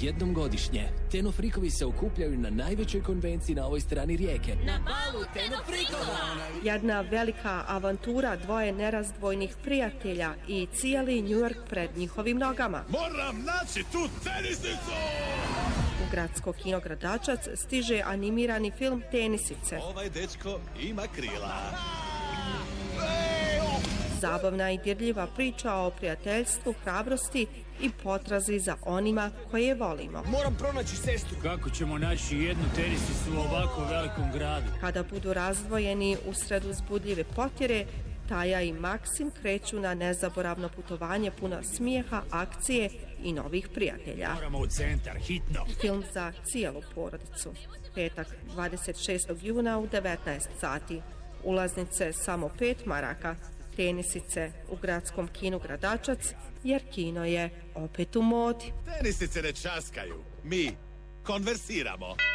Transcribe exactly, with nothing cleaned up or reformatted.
jednom godišnje tenofrikovi se okupljaju na najvećoj konvenciji na ovoj strani rijeke. Na balu tenofrikova! Jedna velika avantura dvoje nerazdvojnih prijatelja i cijeli New York pred njihovim nogama. Moram naći tu tenisicu! U gradsko kino Gradačac stiže animirani film Tenisice. Ovaj dečko ima krila. Zabavna i dirljiva priča o prijateljstvu, hrabrosti i potrazi za onima koje volimo. Moram pronaći sestru. Kako ćemo naći jednu tenisicu u ovako velikom gradu? Kada budu razdvojeni usred uzbudljive potjere, Taja i Maksim kreću na nezaboravno putovanje puno smijeha, akcije i novih prijatelja. Moramo u centar, hitno. Film za cijelu porodicu. Petak, dvadeset šestog juna u devetnaest sati. Ulaznice samo pet maraka. Tenisice u gradskom kinu Gradačac, jer kino je opet u modi. Tenisice ne časkaju, mi konversiramo.